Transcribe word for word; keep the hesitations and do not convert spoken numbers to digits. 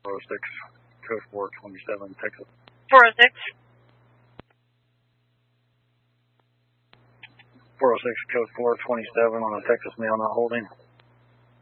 four oh six, code four twenty-seven, Texas. four oh six. four oh six, code four twenty-seven on a Texas mail not holding.